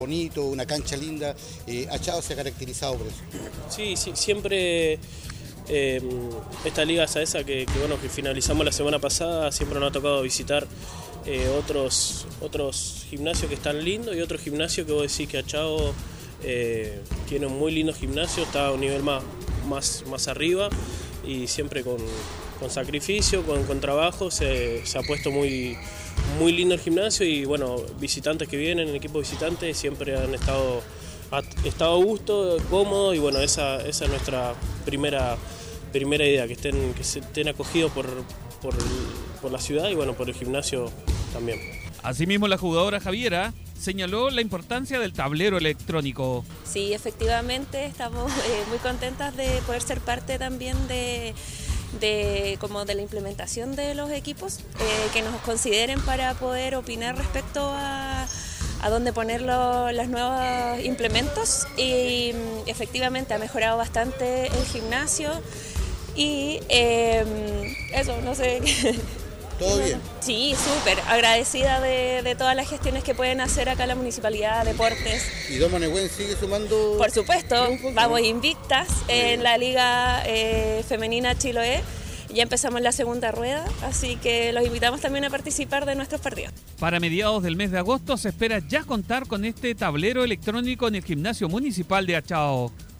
Bonito, una cancha linda. Achao se ha caracterizado por eso. Sí, siempre esta liga esa que finalizamos la semana pasada, siempre nos ha tocado visitar otros gimnasios que están lindos y otros gimnasios que vos decís que Achao tiene un muy lindo gimnasio, está a un nivel más arriba y siempre con sacrificio, con trabajo, se ha puesto muy lindo el gimnasio y bueno, visitantes que vienen, el equipo visitante siempre han estado a gusto, cómodos y bueno, esa es nuestra primera idea, que estén acogidos por la ciudad y bueno, por el gimnasio también. Asimismo, la jugadora Javiera señaló la importancia del tablero electrónico. Sí, efectivamente, estamos muy contentas de poder ser parte también de la implementación de los equipos, que nos consideren para poder opinar respecto a dónde poner los nuevos implementos y efectivamente ha mejorado bastante el gimnasio y eso, no sé. ¿Todo bien? Sí, súper agradecida de todas las gestiones que pueden hacer acá la Municipalidad, Deportes. ¿Y Doma Nehuen sigue sumando? Por supuesto, vamos invictas en la Liga Femenina Chiloé. Ya empezamos la segunda rueda, así que los invitamos también a participar de nuestros partidos. Para mediados del mes de agosto se espera ya contar con este tablero electrónico en el Gimnasio Municipal de Achao.